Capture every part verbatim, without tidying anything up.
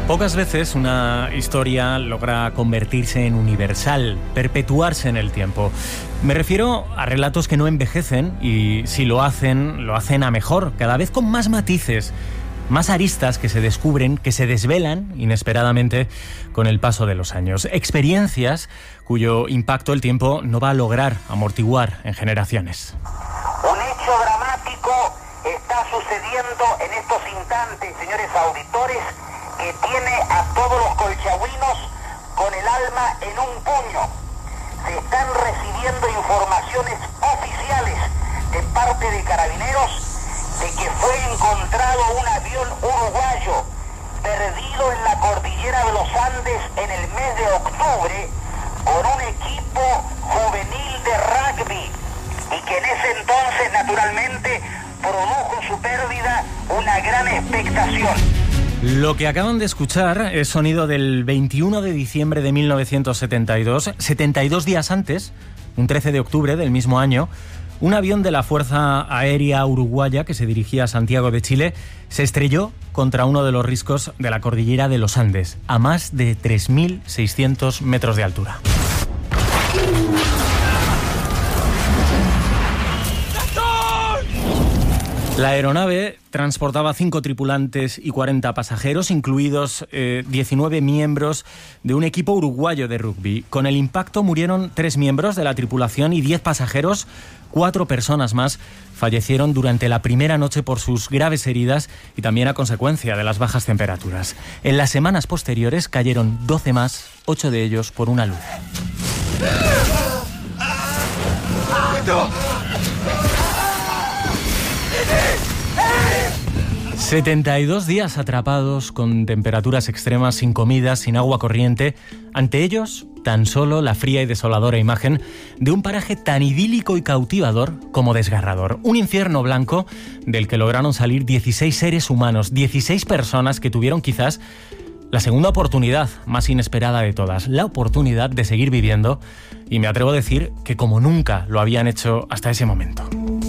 Pocas veces una historia logra convertirse en universal, perpetuarse en el tiempo. Me refiero a relatos que no envejecen y, si lo hacen, lo hacen a mejor, cada vez con más matices, más aristas que se descubren, que se desvelan inesperadamente con el paso de los años. Experiencias cuyo impacto el tiempo no va a lograr amortiguar en generaciones. Un hecho dramático está sucediendo en estos instantes, señores auditores, que tiene a todos los colchagüinos con el alma en un puño. Se están recibiendo informaciones oficiales de parte de Carabineros de que fue encontrado un avión uruguayo perdido en la cordillera de los Andes en el mes de octubre con un equipo juvenil de rugby y que en ese entonces naturalmente produjo su pérdida una gran expectación. Lo que acaban de escuchar es sonido del veintiuno de diciembre de mil novecientos setenta y dos. setenta y dos días antes, un trece de octubre del mismo año, un avión de la Fuerza Aérea Uruguaya que se dirigía a Santiago de Chile se estrelló contra uno de los riscos de la cordillera de los Andes, a más de tres mil seiscientos metros de altura. La aeronave transportaba cinco tripulantes y cuarenta pasajeros, incluidos eh, diecinueve miembros de un equipo uruguayo de rugby. Con el impacto murieron tres miembros de la tripulación y diez pasajeros. Cuatro personas más fallecieron durante la primera noche por sus graves heridas y también a consecuencia de las bajas temperaturas. En las semanas posteriores cayeron doce más, ocho de ellos por una luz. setenta y dos días atrapados con temperaturas extremas, sin comida, sin agua corriente. Ante ellos, tan solo la fría y desoladora imagen de un paraje tan idílico y cautivador como desgarrador. Un infierno blanco del que lograron salir dieciséis seres humanos, dieciséis personas que tuvieron quizás la segunda oportunidad más inesperada de todas, la oportunidad de seguir viviendo, y me atrevo a decir que como nunca lo habían hecho hasta ese momento.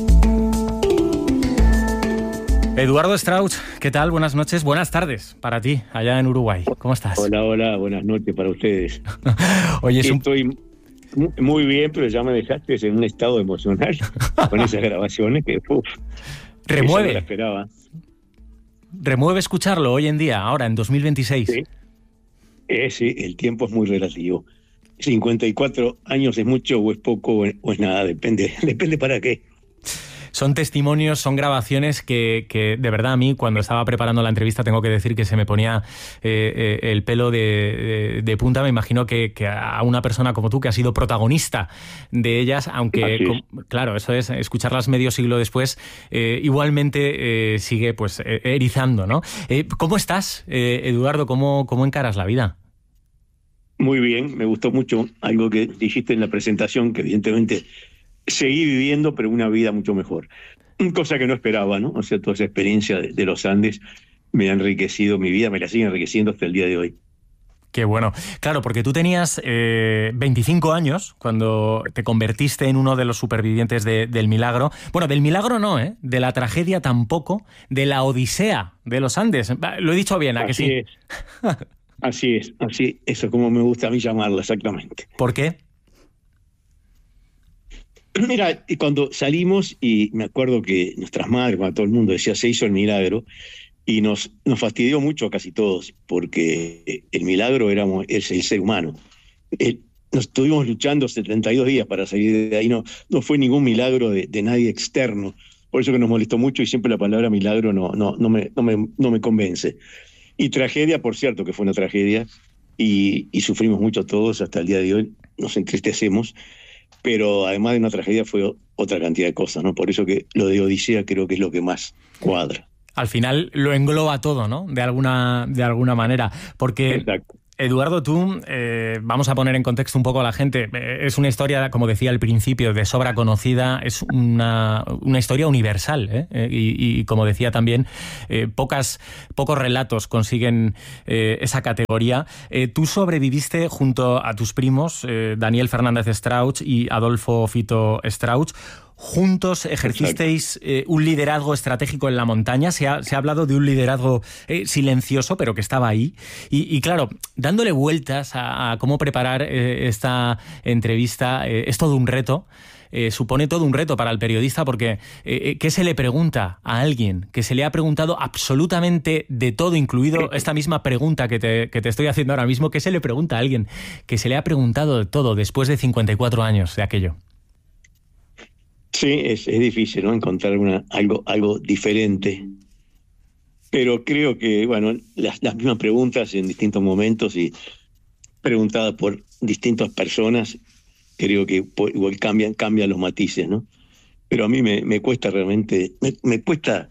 Eduardo Strauch, ¿qué tal? Buenas noches, buenas tardes para ti, allá en Uruguay. ¿Cómo estás? Hola, hola, buenas noches para ustedes. Oye, es un... Estoy muy bien, pero ya me dejaste en un estado emocional con esas grabaciones que, uf, remueve. No la esperaba. Remueve escucharlo hoy en día, ahora, en dos mil veintiséis. Sí, eh, sí, el tiempo es muy relativo. cincuenta y cuatro años es mucho o es poco o es nada, depende, depende para qué. Son testimonios, son grabaciones que, que de verdad a mí, cuando estaba preparando la entrevista, tengo que decir que se me ponía eh, eh, el pelo de, de, de punta. Me imagino que, que a una persona como tú, que ha sido protagonista de ellas, aunque, com, claro, eso es, escucharlas medio siglo después, eh, igualmente eh, sigue pues eh, erizando, ¿no? Eh, ¿Cómo estás, eh, Eduardo? ¿Cómo, ¿Cómo encaras la vida? Muy bien, me gustó mucho algo que dijiste en la presentación, que evidentemente... seguí viviendo, pero una vida mucho mejor. Cosa que no esperaba, ¿no? O sea, toda esa experiencia de, de los Andes me ha enriquecido mi vida, me la sigue enriqueciendo hasta el día de hoy. Qué bueno. Claro, porque tú tenías eh, veinticinco años cuando te convertiste en uno de los supervivientes de, del milagro. Bueno, del milagro no, ¿eh? De la tragedia tampoco, de la odisea de los Andes. Lo he dicho bien, ¿a que sí? Es. Así es, así, eso es como me gusta a mí llamarla, exactamente. ¿Por qué? Mira, cuando salimos, y me acuerdo que nuestras madres, cuando todo el mundo decía se hizo el milagro, y nos, nos fastidió mucho a casi todos, porque el milagro éramos, es el ser humano. El, nos estuvimos luchando setenta y dos días para salir de ahí, no, no fue ningún milagro de, de nadie externo, por eso que nos molestó mucho y siempre la palabra milagro no, no, no, me, no, me, no me convence. Y tragedia, por cierto que fue una tragedia, y, y sufrimos mucho todos hasta el día de hoy, nos entristecemos. Pero además de una tragedia fue otra cantidad de cosas, ¿no? Por eso que lo de Odisea creo que es lo que más cuadra. Al final lo engloba todo, ¿no? De alguna, de alguna manera. Porque, exacto. Eduardo, tú, eh, vamos a poner en contexto un poco a la gente, eh, es una historia, como decía al principio, de sobra conocida, es una, una historia universal, ¿eh? Eh, y, y como decía también, eh, pocas, pocos relatos consiguen eh, esa categoría. Eh, tú sobreviviste junto a tus primos, eh, Daniel Fernández Strauch y Adolfo Fito Strauch, Juntos ejercisteis eh, un liderazgo estratégico en la montaña. Se ha, se ha hablado de un liderazgo eh, silencioso, pero que estaba ahí. Y, y claro, dándole vueltas a, a cómo preparar eh, esta entrevista, eh, es todo un reto. Eh, supone todo un reto para el periodista porque eh, ¿qué se le pregunta a alguien que se le ha preguntado absolutamente de todo, incluido esta misma pregunta que te, que te estoy haciendo ahora mismo? ¿Qué se le pregunta a alguien que se le ha preguntado de todo después de cincuenta y cuatro años de aquello? Sí, es, es difícil, ¿no? Encontrar una, algo, algo diferente. Pero creo que, bueno, las, las mismas preguntas en distintos momentos y preguntadas por distintas personas, creo que igual cambian, cambian los matices, ¿no? Pero a mí me, me cuesta realmente, me, me cuesta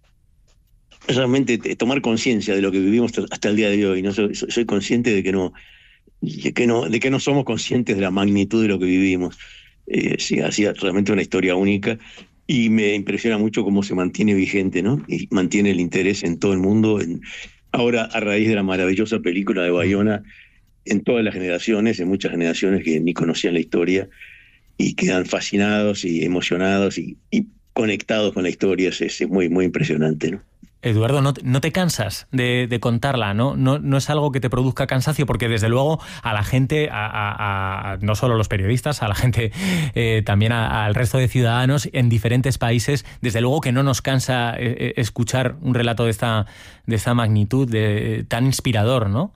realmente tomar conciencia de lo que vivimos hasta el día de hoy, ¿no? Soy, soy consciente de que no, de que no, de que no somos conscientes de la magnitud de lo que vivimos. Eh, sí, ha sido realmente una historia única y me impresiona mucho cómo se mantiene vigente, ¿no? Y mantiene el interés en todo el mundo. En, ahora, a raíz de la maravillosa película de Bayona, en todas las generaciones, en muchas generaciones que ni conocían la historia y quedan fascinados y emocionados y, y conectados con la historia. Es, es muy, muy impresionante, ¿no? Eduardo, no, no te cansas de, de contarla, ¿no? ¿no? No es algo que te produzca cansancio, porque desde luego a la gente, a, a, a no solo a los periodistas, a la gente eh, también a, al resto de ciudadanos en diferentes países, desde luego que no nos cansa eh, escuchar un relato de esta, de esta magnitud, de, tan inspirador, ¿no?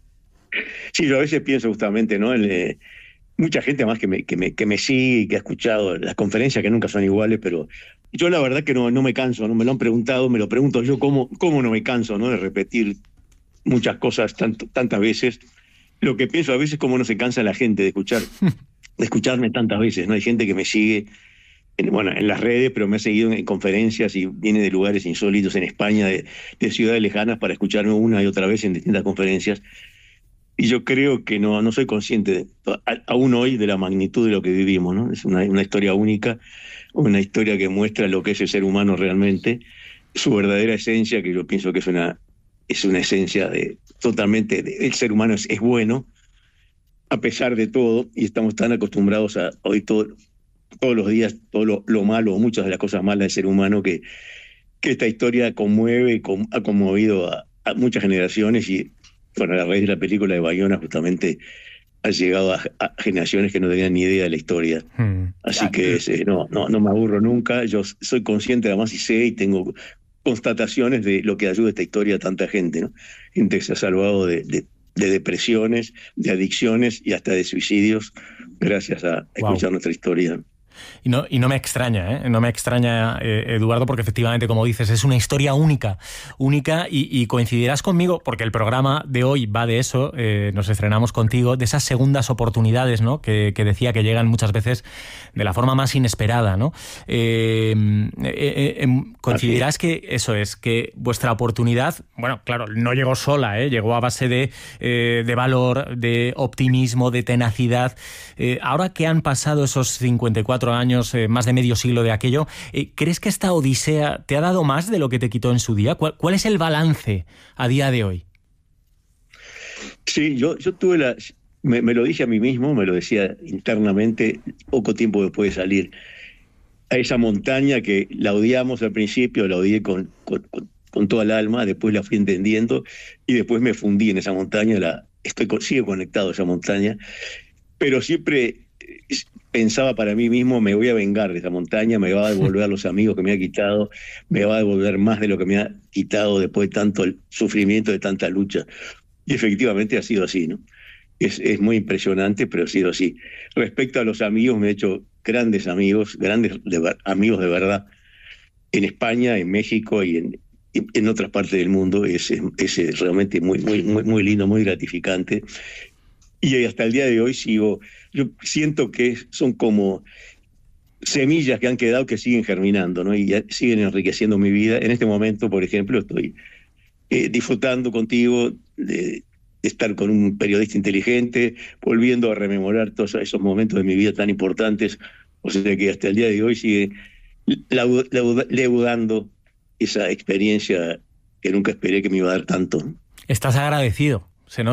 Sí, yo a veces pienso justamente, ¿no? El, eh, mucha gente más que me, que, me, que me sigue y que ha escuchado las conferencias, que nunca son iguales, pero yo la verdad que no, no me canso, no me lo han preguntado, me lo pregunto yo, ¿cómo, cómo no me canso, ¿no? De repetir muchas cosas tanto, tantas veces. Lo que pienso a veces es cómo no se cansa la gente de escuchar, de escucharme tantas veces, ¿no? Hay gente que me sigue, en, bueno, en las redes, pero me ha seguido en, en conferencias y viene de lugares insólitos en España, de, de ciudades lejanas, para escucharme una y otra vez en distintas conferencias. Y yo creo que no, no soy consciente, de, aún hoy, de la magnitud de lo que vivimos, ¿no? Es una, una historia única, una historia que muestra lo que es el ser humano realmente, su verdadera esencia, que yo pienso que es una, es una esencia de totalmente, de, el ser humano es, es bueno, a pesar de todo, y estamos tan acostumbrados a oír todo, todos los días todo lo, lo malo, o muchas de las cosas malas del ser humano, que, que esta historia conmueve y con, ha conmovido a, a muchas generaciones. Y bueno, a raíz de la película de Bayona justamente ha llegado a, a generaciones que no tenían ni idea de la historia. Hmm. Así que eh, no, no, no me aburro nunca. Yo soy consciente además y sé y tengo constataciones de lo que ayuda a esta historia a tanta gente, ¿no? Gente que se ha salvado de, de, de depresiones, de adicciones y hasta de suicidios gracias a escuchar wow. nuestra historia. Y no, y no me extraña, ¿eh? No me extraña, eh, Eduardo, porque efectivamente, como dices, es una historia única, única y, y coincidirás conmigo, porque el programa de hoy va de eso, eh, nos estrenamos contigo, de esas segundas oportunidades, ¿no? Que, que decía que llegan muchas veces de la forma más inesperada, ¿no? Eh, eh, eh, coincidirás que eso es, que vuestra oportunidad, bueno, claro, no llegó sola, ¿eh? Llegó a base de, eh, de valor, de optimismo, de tenacidad. Eh, ahora que han pasado esos cincuenta y cuatro años, eh, más de medio siglo de aquello, eh, ¿crees que esta odisea te ha dado más de lo que te quitó en su día? ¿Cuál, cuál es el balance a día de hoy? Sí, yo, yo tuve la... Me, me lo dije a mí mismo, me lo decía internamente poco tiempo después de salir a esa montaña que la odiamos al principio, la odié con, con, con, con toda el alma, después la fui entendiendo y después me fundí en esa montaña, la, estoy, sigo conectado a esa montaña, pero siempre pensaba para mí mismo, me voy a vengar de esa montaña, me va a devolver los amigos que me ha quitado, me va a devolver más de lo que me ha quitado después de tanto el sufrimiento, de tanta lucha. Y efectivamente ha sido así, ¿no? Es, es muy impresionante, pero ha sido así. Respecto a los amigos, me he hecho grandes amigos, grandes de, amigos de verdad, en España, en México y en, en otras partes del mundo. Es, es, es realmente muy, muy, muy, muy lindo, muy gratificante. Y hasta el día de hoy sigo, yo siento que son como semillas que han quedado que siguen germinando, ¿no? Y siguen enriqueciendo mi vida. En este momento, por ejemplo, estoy eh, disfrutando contigo de, de estar con un periodista inteligente, volviendo a rememorar todos esos momentos de mi vida tan importantes. O sea que hasta el día de hoy sigue leudando esa experiencia que nunca esperé que me iba a dar tanto. Estás agradecido, se nota.